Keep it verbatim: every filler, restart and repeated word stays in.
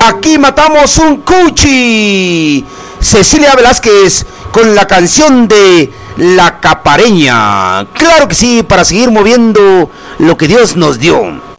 Aquí matamos un cuchi. Cecilia Velázquez con la canción de La Capareña. Claro que sí, para seguir moviendo lo que Dios nos dio.